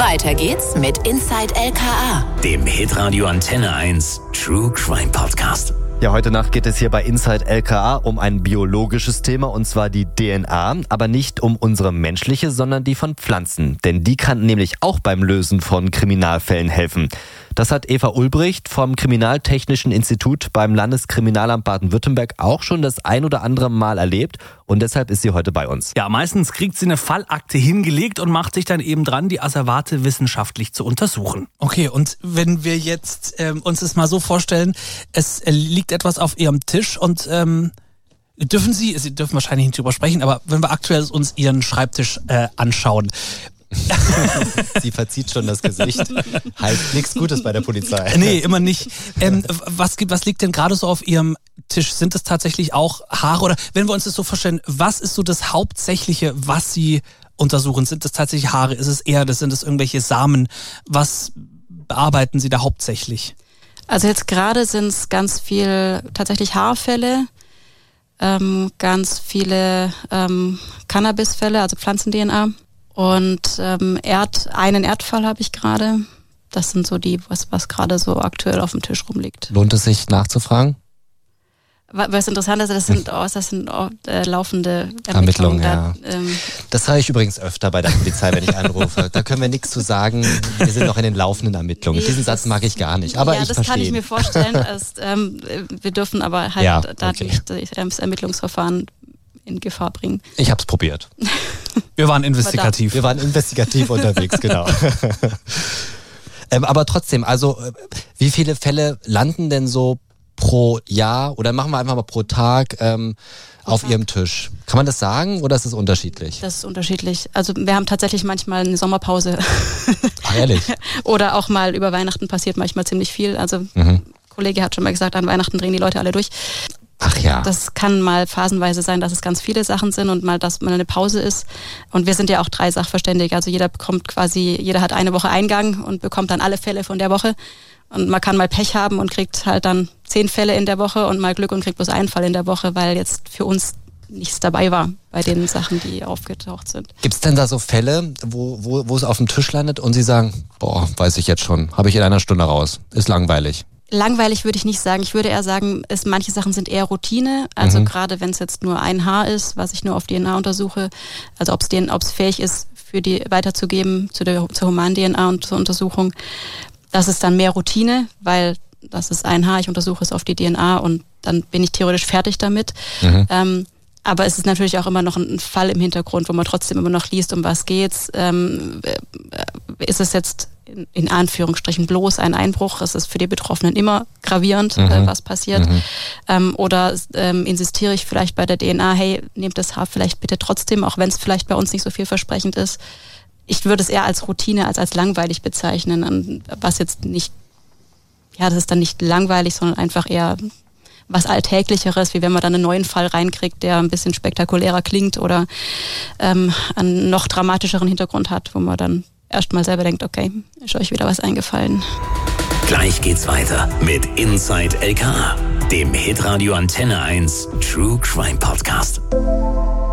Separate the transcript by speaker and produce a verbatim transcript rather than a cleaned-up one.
Speaker 1: Weiter geht's mit Inside L K A,
Speaker 2: dem Hitradio Antenne eins True Crime Podcast.
Speaker 3: Ja, heute Nacht geht es hier bei Inside L K A um ein biologisches Thema, und zwar die D N A, aber nicht um unsere menschliche, sondern die von Pflanzen. Denn die kann nämlich auch beim Lösen von Kriminalfällen helfen. Das hat Eva Ulbricht vom Kriminaltechnischen Institut beim Landeskriminalamt Baden-Württemberg auch schon das ein oder andere Mal erlebt, und deshalb ist sie heute bei uns.
Speaker 4: Ja, meistens kriegt sie eine Fallakte hingelegt und macht sich dann eben dran, die Asservate wissenschaftlich zu untersuchen.
Speaker 5: Okay, und wenn wir jetzt ähm, uns das mal so vorstellen, es äh, liegt etwas auf Ihrem Tisch und ähm, dürfen Sie, Sie dürfen wahrscheinlich nicht drüber sprechen, aber wenn wir aktuell uns Ihren Schreibtisch äh, anschauen.
Speaker 3: Sie verzieht schon das Gesicht. Heißt nichts Gutes bei der Polizei.
Speaker 5: Nee, immer nicht. Ähm, was, was liegt denn gerade so auf Ihrem Tisch? Sind es tatsächlich auch Haare? Oder wenn wir uns das so vorstellen, was ist so das Hauptsächliche, was Sie untersuchen? Sind es tatsächlich Haare? Ist es Erde? Sind es irgendwelche Samen? Was bearbeiten Sie da hauptsächlich?
Speaker 6: Also jetzt gerade sind es ganz viel tatsächlich Haarfälle, ähm, ganz viele ähm, Cannabisfälle, also Pflanzen-D N A. Und ähm, Erd, einen Erdfall habe ich gerade. Das sind so die, was, was gerade so aktuell auf dem Tisch rumliegt.
Speaker 3: Lohnt es sich nachzufragen?
Speaker 6: Was interessant ist, das sind, oh, das sind oh, äh, laufende
Speaker 3: Ermittlungen.
Speaker 6: Ermittlungen.
Speaker 3: Ja.
Speaker 6: Da, ähm,
Speaker 3: das höre ich übrigens öfter bei der Polizei, wenn ich anrufe. Da können wir nichts zu sagen. Wir sind noch in den laufenden Ermittlungen. Diesen Satz mag ich gar nicht, aber
Speaker 6: ja,
Speaker 3: ich verstehe.
Speaker 6: Ja, das kann ich mir vorstellen. Als, ähm, wir dürfen aber halt
Speaker 3: ja,
Speaker 6: da
Speaker 3: okay.
Speaker 6: nicht das Ermittlungsverfahren in Gefahr bringen.
Speaker 3: Ich habe es probiert.
Speaker 5: Wir waren investigativ.
Speaker 3: Wir waren investigativ unterwegs, genau. ähm, aber trotzdem, also wie viele Fälle landen denn so pro Jahr, oder machen wir einfach mal pro Tag ähm, auf Tag. Ihrem Tisch? Kann man das sagen, oder ist es unterschiedlich?
Speaker 6: Das ist unterschiedlich. Also wir haben tatsächlich manchmal eine Sommerpause.
Speaker 3: Ach, ehrlich?
Speaker 6: Oder auch mal über Weihnachten passiert manchmal ziemlich viel. Also mhm. ein Kollege hat schon mal gesagt, an Weihnachten drehen die Leute alle durch.
Speaker 3: Ach ja.
Speaker 6: Das kann mal phasenweise sein, dass es ganz viele Sachen sind und mal, dass mal eine Pause ist. Und wir sind ja auch drei Sachverständige. Also jeder bekommt quasi, jeder hat eine Woche Eingang und bekommt dann alle Fälle von der Woche. Und man kann mal Pech haben und kriegt halt dann zehn Fälle in der Woche und mal Glück und kriegt bloß einen Fall in der Woche, weil jetzt für uns nichts dabei war bei den Sachen, die aufgetaucht sind.
Speaker 3: Gibt es denn da so Fälle, wo, wo, wo es auf dem Tisch landet und Sie sagen, boah, weiß ich jetzt schon, habe ich in einer Stunde raus, ist langweilig?
Speaker 6: Langweilig würde ich nicht sagen. Ich würde eher sagen, es, manche Sachen sind eher Routine. Also mhm. gerade wenn es jetzt nur ein Haar ist, was ich nur auf D N A untersuche, also ob es fähig ist, für die weiterzugeben zu der zur humanen D N A und zur Untersuchung, das ist dann mehr Routine, weil das ist ein Haar, ich untersuche es auf die D N A und dann bin ich theoretisch fertig damit. Mhm. Ähm, aber es ist natürlich auch immer noch ein Fall im Hintergrund, wo man trotzdem immer noch liest, um was geht's. Ähm, ist es jetzt in, in Anführungsstrichen bloß ein Einbruch? Es ist für die Betroffenen immer gravierend, mhm. äh, was passiert. Mhm. Ähm, oder ähm, insistiere ich vielleicht bei der D N A, hey, nehmt das Haar vielleicht bitte trotzdem, auch wenn es vielleicht bei uns nicht so vielversprechend ist. Ich würde es eher als Routine als als langweilig bezeichnen, was jetzt nicht, ja, das ist dann nicht langweilig, sondern einfach eher was Alltäglicheres, wie wenn man dann einen neuen Fall reinkriegt, der ein bisschen spektakulärer klingt oder ähm, einen noch dramatischeren Hintergrund hat, wo man dann erstmal selber denkt, okay, ist euch wieder was eingefallen.
Speaker 2: Gleich geht's weiter mit Inside L K A, dem Hitradio Antenne eins True Crime Podcast.